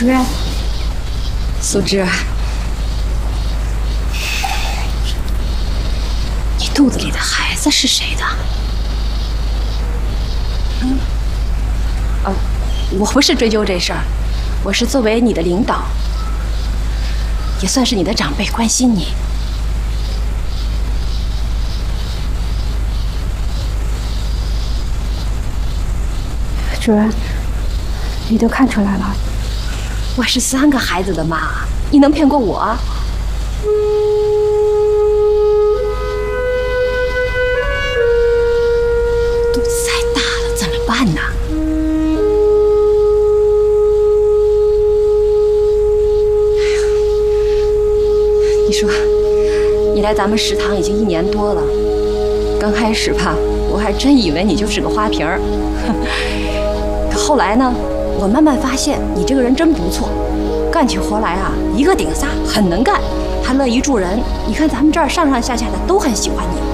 主任， 苏芝，你肚子里的孩子是谁的？我不是追究这事儿，我是作为你的领导，也算是你的长辈关心你。 主任，你都看出来了， 我是3个孩子的妈，你能骗过我？肚子再大了怎么办呢？你说，你来咱们食堂已经1年多了，刚开始吧，我还真以为你就是个花瓶儿。可后来呢，我慢慢发现你这个人真不错，干起活来啊，一个顶仨，很能干，还乐于助人。你看咱们这儿上上下下的都很喜欢你。